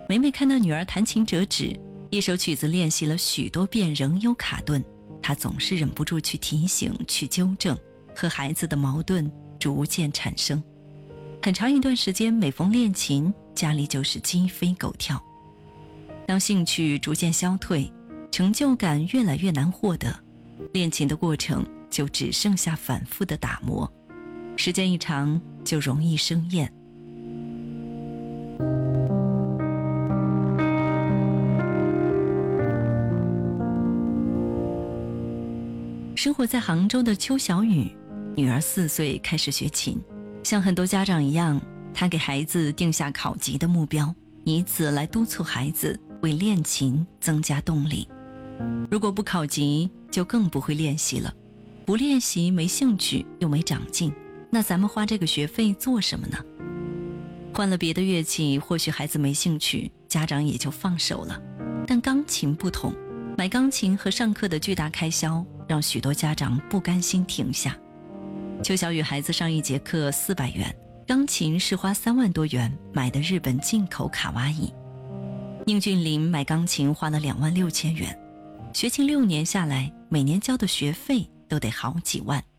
每每看到女儿弹琴折纸，一首曲子练习了许多遍仍有卡顿，她总是忍不住去提醒，去纠正，和孩子的矛盾逐渐产生。很长一段时间，每逢练琴，家里就是鸡飞狗跳。当兴趣逐渐消退，成就感越来越难获得，练琴的过程就只剩下反复的打磨，时间一长就容易生厌。生活在杭州的邱小雨，女儿4岁开始学琴，像很多家长一样，她给孩子定下考级的目标，以此来督促孩子为练琴增加动力。如果不考级，就更不会练习了。不练习没兴趣又没长进，那咱们花这个学费做什么呢？换了别的乐器，或许孩子没兴趣，家长也就放手了。但钢琴不同，买钢琴和上课的巨大开销让许多家长不甘心停下。邱小雨孩子上一节课400元，钢琴是花3万多元买的日本进口卡哇伊。宁俊林买钢琴花了2万6千元，学琴6年下来，每年交的学费都得好几万。